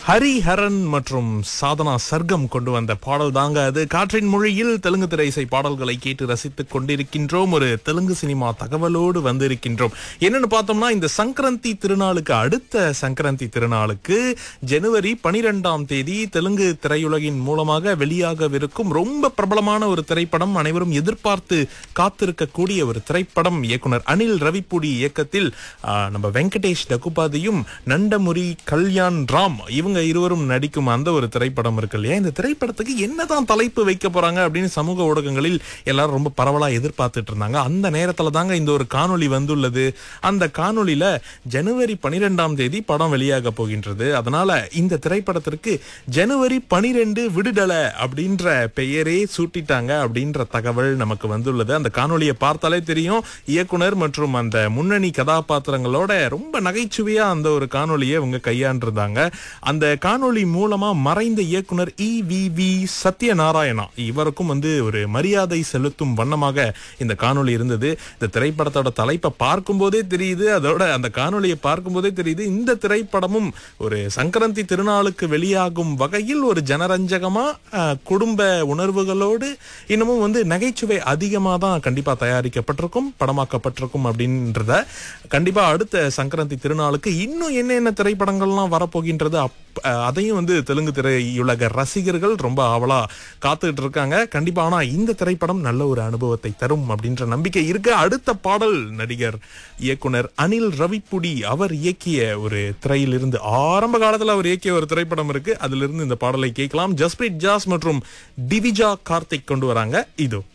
ஹரிஹரன் மற்றும் சாதனா சர்க்கம் கொண்டு வந்த பாடல் தாங்க அது. காற்றின் மொழியில் தெலுங்கு திரை இசை பாடல்களை கேட்டு ரசித்துக் கொண்டிருக்கின்றோம். ஒரு தெலுங்கு சினிமா தகவலோடு வந்திருக்கின்றோம். என்னன்னு பார்த்தோம்னா, இந்த சங்கரந்தி திருநாளுக்கு அடுத்த சங்கரந்தி திருநாளுக்கு ஜனவரி 12ஆம் தேதி தெலுங்கு திரையுலகின் மூலமாக வெளியாகவிருக்கும் ரொம்ப பிரபலமான ஒரு திரைப்படம், அனைவரும் எதிர்பார்த்து காத்திருக்கக்கூடிய ஒரு திரைப்படம். இயக்குனர் அனில் ரவிப்புடி இயக்கத்தில் நம்ம வெங்கடேஷ் டகுபாதியும் நண்டமுரி கல்யாண் ராம் இவங்க இருவரும் நடிக்கும் அந்த ஒரு திரைப்படம் இருக்கு இல்லையா. இந்த திரைப்படத்துக்கு என்னதான் தலைப்பு வைக்க போறாங்க அப்படின்னு சமூக ஊடகங்களில் எல்லாரும் ரொம்ப பரவலா எதிர்பார்த்துட்டு இருந்தாங்க. அந்த நேரத்துல தாங்க இந்த ஒரு காணொளி வந்துள்ளது. அந்த காணொளியில ஜனவரி 12ஆம் தேதி படம் வெளியாக போகின்றது. அதனால இந்த திரைப்படத்திற்கு ஜனவரி 12 விடுதலை அப்படின்ற பெயரே சூட்டிட்டாங்க அப்படின்ற தகவல் நமக்கு வந்துள்ளது. அந்த காணொளியை பார்த்தாலே தெரியும், இயக்குனர் மற்றும் அந்த முன்னணி கதாபாத்திரங்களோட ரொம்ப நகைச்சுவையா அந்த ஒரு காணொளியை இவங்க கையாண்டிருந்தாங்க. அந்த காணொளி மூலமா மறைந்த இயக்குனர் EVV சத்யநாராயணா இவருக்கும் ஒரு மரியாதை செலுத்தும் வண்ணமாக இந்த காணொளி இருந்தது. இந்த திரைப்படத்தோட தலைப்பை பார்க்கும் போதே தெரியுது, அதோட அந்த காணொளியை பார்க்கும் போதே தெரியுது, இந்த திரைப்படமும் ஒரு சங்கரந்தி திருநாளுக்கு வெளியாகும் வகையில் ஒரு ஜனரஞ்சகமா குடும்ப உணர்வுகளோடு இன்னமும் நகைச்சுவை அதிகமா தான் கண்டிப்பா தயாரிக்கப்பட்டிருக்கும், படமாக்கப்பட்டிருக்கும் அப்படின்றத கண்டிப்பா அடுத்த சங்கரந்தி திருநாளுக்கு இன்னும் என்னென்ன திரைப்படங்கள்லாம் வரப்போகின்றது அதையும் தெலுங்கு திரையுலக ரசிகர்கள் ரொம்ப ஆவலா காத்துக்கிட்டு இருக்காங்க. கண்டிப்பா ஆனா இந்த திரைப்படம் நல்ல ஒரு அனுபவத்தை தரும் அப்படின்ற நம்பிக்கை இருக்கு. அடுத்த பாடல் நடிகர் இயக்குனர் அனில் ரவிப்புடி அவர் இயக்கிய ஒரு திரையிலிருந்து, ஆரம்ப காலத்துல அவர் இயக்கிய ஒரு திரைப்படம் இருக்கு, அதிலிருந்து இந்த பாடலை கேட்கலாம். ஜஸ்பிரீத் ஜாஸ் மற்றும் டிவிஜா கார்த்திக் கொண்டு வராங்க. இதோ